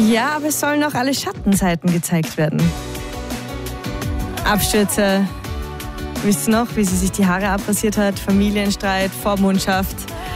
Ja, aber es sollen auch alle Schattenseiten gezeigt werden. Abstürze, wisst ihr noch, wie sie sich die Haare abrasiert hat, Familienstreit, Vormundschaft.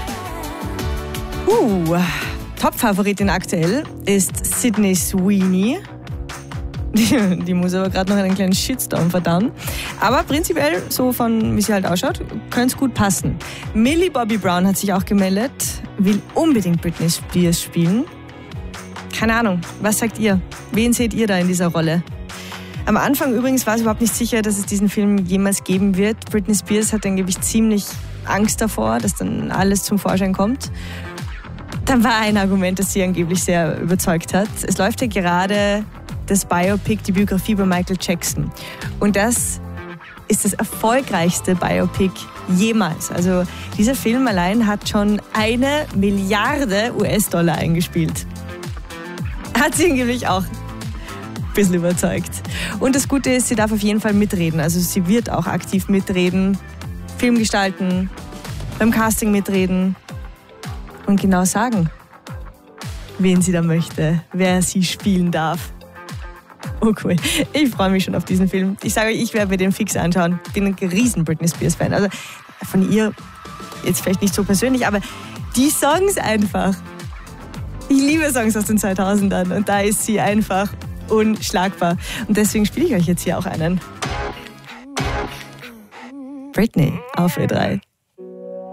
Top-Favoritin aktuell ist Sydney Sweeney. Die muss aber gerade noch einen kleinen Shitstorm verdauen. Aber prinzipiell, so von wie sie halt ausschaut, könnte es gut passen. Millie Bobby Brown hat sich auch gemeldet, will unbedingt Britney Spears spielen. Keine Ahnung, was sagt ihr? Wen seht ihr da in dieser Rolle? Am Anfang übrigens war es überhaupt nicht sicher, dass es diesen Film jemals geben wird. Britney Spears hat angeblich ziemlich Angst davor, dass dann alles zum Vorschein kommt. Dann war ein Argument, das sie angeblich sehr überzeugt hat. Es läuft ja gerade das Biopic, die Biografie über Michael Jackson. Und das ist das erfolgreichste Biopic jemals. Also dieser Film allein hat schon 1 Milliarde US-Dollar eingespielt. Hat sie angeblich auch ein bisschen überzeugt. Und das Gute ist, sie darf auf jeden Fall mitreden. Also sie wird auch aktiv mitreden, Film gestalten, beim Casting mitreden und genau sagen, wen sie da möchte, wer sie spielen darf. Oh cool, ich freue mich schon auf diesen Film. Ich sage euch, ich werde mir den fix anschauen. Ich bin ein riesen Britney Spears Fan. Also von ihr jetzt vielleicht nicht so persönlich, aber die Songs einfach. Ich liebe Songs aus den 2000ern und da ist sie einfach unschlagbar. Und deswegen spiele ich euch jetzt hier auch einen. Britney auf Ö3.